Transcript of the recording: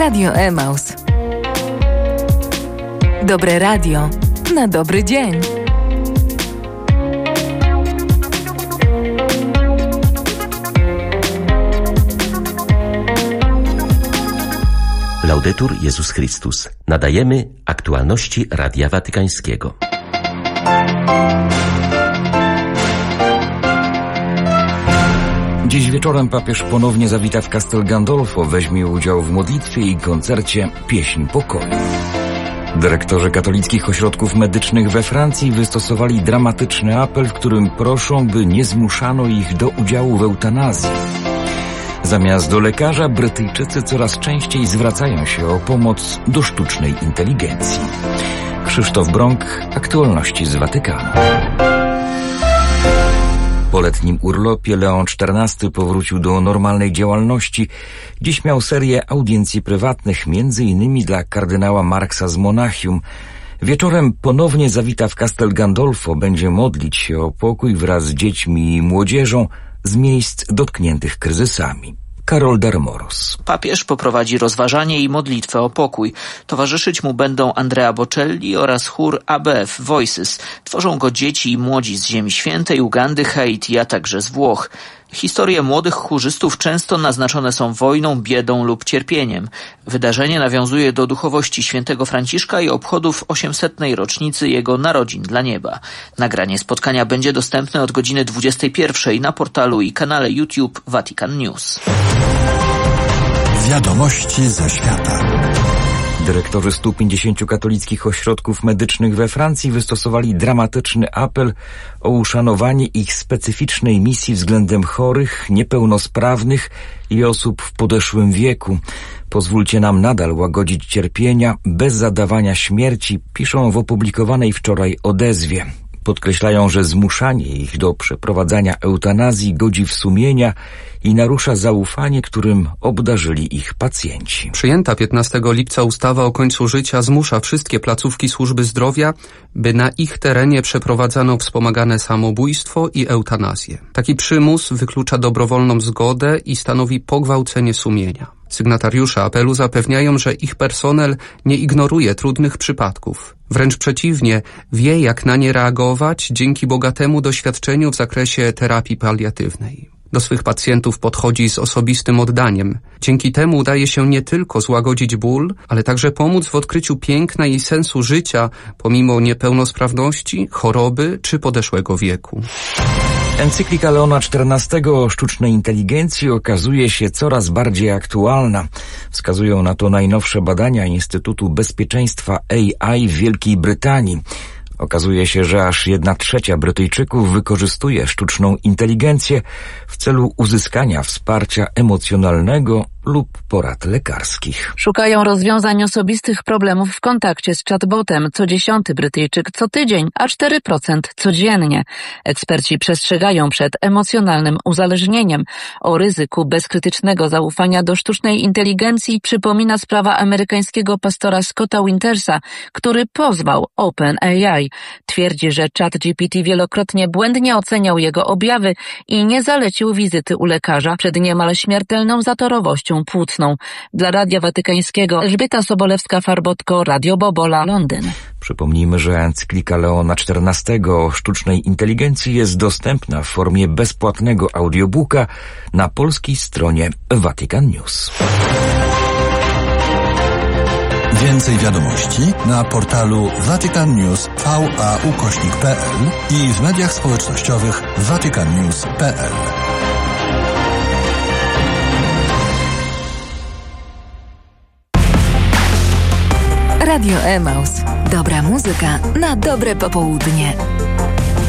Radio Emaus. Dobre radio na dobry dzień. Laudetur Jezus Chrystus. Nadajemy aktualności Radia Watykańskiego. Dziś wieczorem papież ponownie zawita w Castel Gandolfo, weźmie udział w modlitwie i koncercie Pieśń Pokoju. Dyrektorzy katolickich ośrodków medycznych we Francji wystosowali dramatyczny apel, w którym proszą, by nie zmuszano ich do udziału w eutanazji. Zamiast do lekarza, Brytyjczycy coraz częściej zwracają się o pomoc do sztucznej inteligencji. Krzysztof Brąk, aktualności z Watykanu. Po letnim urlopie Leon XIV powrócił do normalnej działalności. Dziś miał serię audiencji prywatnych, m.in. dla kardynała Marksa z Monachium. Wieczorem ponownie zawita w Castel Gandolfo, będzie modlić się o pokój wraz z dziećmi i młodzieżą z miejsc dotkniętych kryzysami. Karol Darmoros. Papież poprowadzi rozważanie i modlitwę o pokój. Towarzyszyć mu będą Andrea Bocelli oraz chór ABF Voices. Tworzą go dzieci i młodzi z Ziemi Świętej, Ugandy, Haiti, a także z Włoch. Historie młodych chórzystów często naznaczone są wojną, biedą lub cierpieniem. Wydarzenie nawiązuje do duchowości świętego Franciszka i obchodów 800. rocznicy jego narodzin dla nieba. Nagranie spotkania będzie dostępne od godziny 21 na portalu i kanale YouTube Vatican News. Wiadomości ze świata. Dyrektorzy 150 katolickich ośrodków medycznych we Francji wystosowali dramatyczny apel o uszanowanie ich specyficznej misji względem chorych, niepełnosprawnych i osób w podeszłym wieku. Pozwólcie nam nadal łagodzić cierpienia bez zadawania śmierci, piszą w opublikowanej wczoraj odezwie. Podkreślają, że zmuszanie ich do przeprowadzania eutanazji godzi w sumienia i narusza zaufanie, którym obdarzyli ich pacjenci. Przyjęta 15 lipca ustawa o końcu życia zmusza wszystkie placówki służby zdrowia, by na ich terenie przeprowadzano wspomagane samobójstwo i eutanazję. Taki przymus wyklucza dobrowolną zgodę i stanowi pogwałcenie sumienia. Sygnatariusze apelu zapewniają, że ich personel nie ignoruje trudnych przypadków. Wręcz przeciwnie, wie, jak na nie reagować dzięki bogatemu doświadczeniu w zakresie terapii paliatywnej. Do swych pacjentów podchodzi z osobistym oddaniem. Dzięki temu udaje się nie tylko złagodzić ból, ale także pomóc w odkryciu piękna i sensu życia pomimo niepełnosprawności, choroby czy podeszłego wieku. Encyklika Leona XIV o sztucznej inteligencji okazuje się coraz bardziej aktualna. Wskazują na to najnowsze badania Instytutu Bezpieczeństwa AI w Wielkiej Brytanii. Okazuje się, że aż 1/3 Brytyjczyków wykorzystuje sztuczną inteligencję w celu uzyskania wsparcia emocjonalnego lub porad lekarskich. Szukają rozwiązań osobistych problemów w kontakcie z chatbotem. Co 10. Brytyjczyk co tydzień, a 4% codziennie. Eksperci przestrzegają przed emocjonalnym uzależnieniem. O ryzyku bezkrytycznego zaufania do sztucznej inteligencji przypomina sprawa amerykańskiego pastora Scotta Wintersa, który pozwał OpenAI. Twierdzi, że ChatGPT wielokrotnie błędnie oceniał jego objawy i nie zalecił wizyty u lekarza przed niemal śmiertelną zatorowością płucną. Dla Radia Watykańskiego Elżbieta Sobolewska-Farbotko, Radio Bobola, Londyn. Przypomnijmy, że encyklika Leona XIV o sztucznej inteligencji jest dostępna w formie bezpłatnego audiobooka na polskiej stronie Vatican News. Więcej wiadomości na portalu vaticannews.va/pl i w mediach społecznościowych vaticannews.pl. Radio Emaus. Dobra muzyka na dobre popołudnie.